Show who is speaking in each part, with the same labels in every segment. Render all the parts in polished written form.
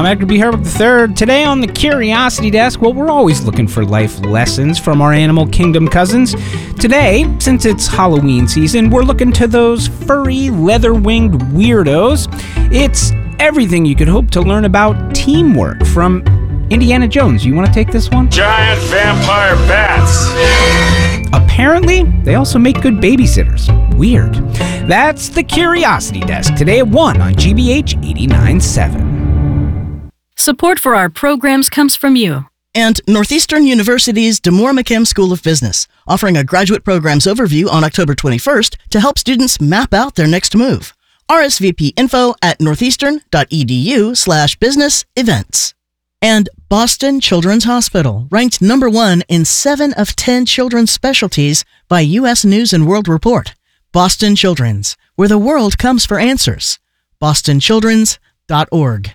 Speaker 1: I'm Edgar B. Herbert III. Today on the Curiosity Desk, well, we're always looking for life lessons from our animal kingdom cousins. Today, since it's Halloween season, we're looking to those furry, leather-winged weirdos. It's everything you could hope to learn about teamwork from Indiana Jones. You want to take this one?
Speaker 2: Giant vampire bats.
Speaker 1: Apparently, they also make good babysitters. Weird. That's the Curiosity Desk, today at 1 on GBH 89.7.
Speaker 3: Support for our programs comes from you.
Speaker 4: And Northeastern University's DeMoore McKim School of Business, offering a graduate programs overview on October 21st to help students map out their next move. RSVP info at northeastern.edu/business events. And Boston Children's Hospital, ranked number 1 in 7 of 10 children's specialties by U.S. News & World Report. Boston Children's, where the world comes for answers. bostonchildrens.org.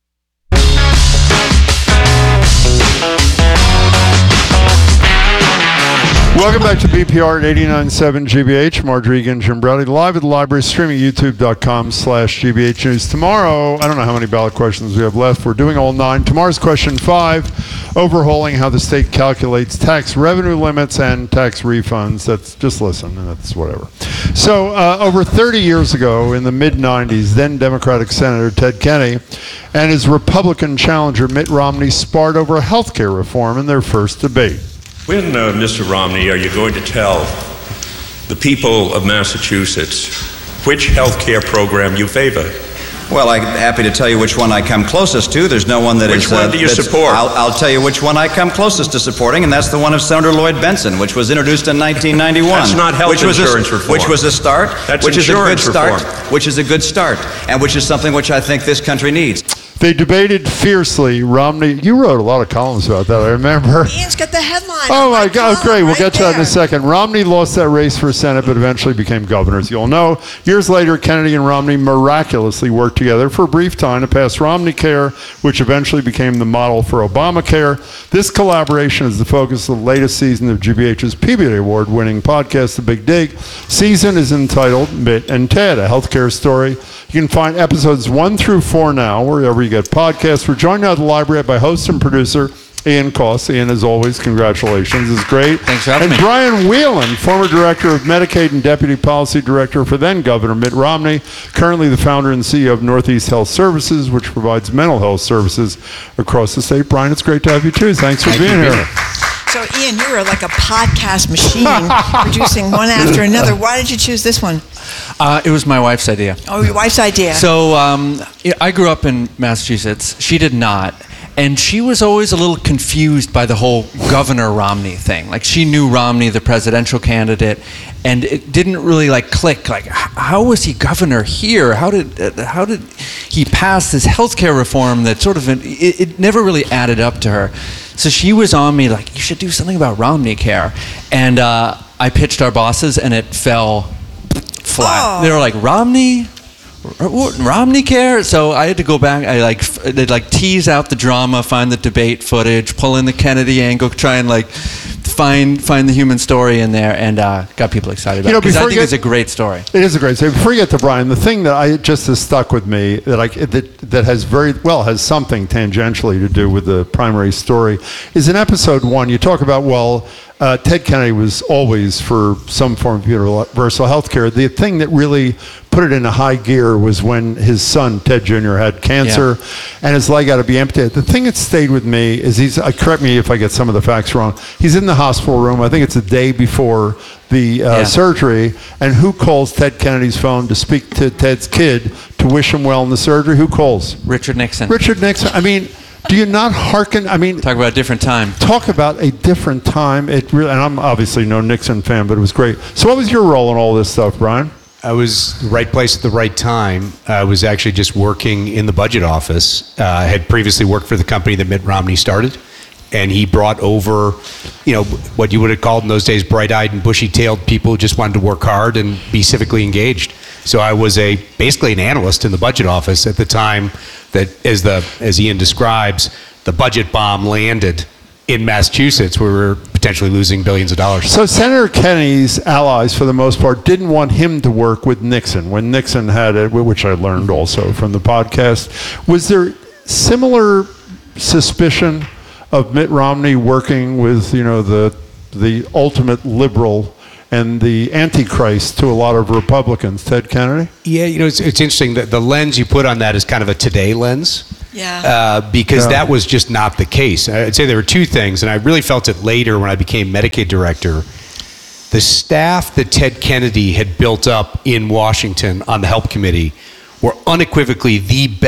Speaker 5: Welcome back to BPR at 89.7 GBH. Marjorie and Jim Browdy live at the library, streaming youtube.com/GBH News. Tomorrow, I don't know how many ballot questions we have left. We're doing all 9. Tomorrow's question 5, overhauling how the state calculates tax revenue limits and tax refunds. That's just listen, and that's whatever. So over 30 years ago, in the mid-90s, then Democratic Senator Ted Kennedy and his Republican challenger Mitt Romney sparred over health care reform in their first debate.
Speaker 6: When, Mr. Romney, are you going to tell the people of Massachusetts which health care program you favor?
Speaker 7: Well, I'm happy to tell you which one I come closest to. There's no one that
Speaker 6: Which one do you support?
Speaker 7: I'll tell you which one I come closest to supporting, and that's the one of Senator Lloyd Benson, which was introduced in 1991.
Speaker 6: That's not health insurance reform.
Speaker 7: Which was a start.
Speaker 6: That's
Speaker 7: which
Speaker 6: insurance
Speaker 7: is a good start.
Speaker 6: reform.
Speaker 7: Which is a good start, and which is something which I think this country needs.
Speaker 5: They debated fiercely. Romney, you wrote a lot of columns about that, I remember.
Speaker 8: Ian's got the headline.
Speaker 5: Oh my God, great. We'll
Speaker 8: right
Speaker 5: get to that in a
Speaker 8: there.
Speaker 5: second. Romney lost that race for Senate, but eventually became governor, as you'll know. Years later, Kennedy and Romney miraculously worked together for a brief time to pass Romney Care, which eventually became the model for Obamacare. This collaboration is the focus of the latest season of GBH's Peabody Award-winning podcast, The Big Dig. Season is entitled Mitt and Ted, a healthcare story. You can find episodes 1 through 4 now, wherever you get podcasts. We're joined now at the library by host and producer Ian Coss. Ian, as always, congratulations. It's great.
Speaker 9: Thanks for having me.
Speaker 5: And Brian Whelan, former director of Medicaid and deputy policy director for then Governor Mitt Romney, currently the founder and CEO of Northeast Health Services, which provides mental health services across the state. Brian, it's great to have you too. Thanks for being here.
Speaker 8: So, Ian, you were like a podcast machine, producing one after another. Why did you choose this one?
Speaker 9: It was my wife's idea.
Speaker 8: Oh, your wife's idea.
Speaker 9: So I grew up in Massachusetts. She did not. And she was always a little confused by the whole Governor Romney thing. Like, she knew Romney, the presidential candidate, and it didn't really click. Like, how was he governor here? How did he pass this healthcare reform that sort of it never really added up to her? So she was on me like, you should do something about Romney Care. And I pitched our bosses, and it fell flat.
Speaker 8: Oh.
Speaker 9: They were like, Romney Care? So I had to go back. They'd tease out the drama, find the debate footage, pull in the Kennedy angle, try and find the human story in there, and got people excited about it, because I think it's a great story.
Speaker 5: It is a great story. Before you get to Brian, the thing that has stuck with me that has something tangentially to do with the primary story is in episode 1. You talk about Ted Kennedy was always for some form of universal health care. The thing that really put it into high gear was when his son, Ted Jr., had cancer and his leg had to be amputated. The thing that stayed with me is correct me if I get some of the facts wrong, he's in the hospital room. I think it's the day before the surgery. And who calls Ted Kennedy's phone to speak to Ted's kid to wish him well in the surgery? Who calls?
Speaker 9: Richard Nixon.
Speaker 5: Richard Nixon. I mean, do you not hearken? I mean,
Speaker 9: talk about a different time.
Speaker 5: Talk about a different time. It really, and I'm obviously no Nixon fan, but it was great. So what was your role in all this stuff, Brian?
Speaker 10: I was the right place at the right time. I was actually just working in the budget office. I had previously worked for the company that Mitt Romney started, and he brought over, what you would have called in those days bright-eyed and bushy-tailed people who just wanted to work hard and be civically engaged. So I was basically an analyst in the budget office at the time that, as Ian describes, the budget bomb landed in Massachusetts, where we were potentially losing billions of dollars.
Speaker 5: So Senator Kennedy's allies, for the most part, didn't want him to work with Nixon. When Nixon had it, which I learned also from the podcast, was there similar suspicion of Mitt Romney working with, the ultimate liberal and the antichrist to a lot of Republicans, Ted Kennedy?
Speaker 10: Yeah, it's interesting that the lens you put on that is kind of a today lens.
Speaker 8: Yeah.
Speaker 10: Because that was just not the case. I'd say there were two things, and I really felt it later when I became Medicaid director. The staff that Ted Kennedy had built up in Washington on the Help Committee were unequivocally the best